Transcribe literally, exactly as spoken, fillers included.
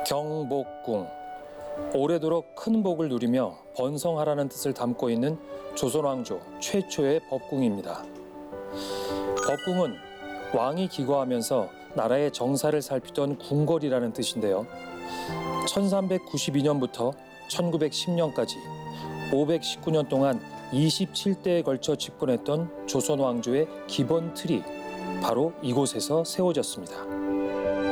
경복궁. 오래도록 큰 복을 누리며 번성하라는 뜻을 담고 있는 조선 왕조 최초의 법궁입니다. 법궁은 왕이 기거하면서 나라의 정사를 살피던 궁궐이라는 뜻인데요. 천삼백구십이 년부터 천구백십 년까지 오백십구 년 동안 이십칠 대에 걸쳐 집권했던 조선 왕조의 기본 틀이 바로 이곳에서 세워졌습니다.